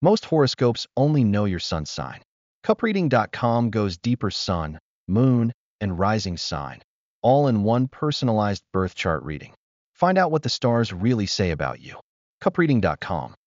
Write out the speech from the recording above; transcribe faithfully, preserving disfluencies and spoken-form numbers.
Most horoscopes only know your sun sign. Cup reading dot com goes deeper: sun, moon, and rising sign, all in one personalized birth chart reading. Find out what the stars really say about you. Cup reading dot com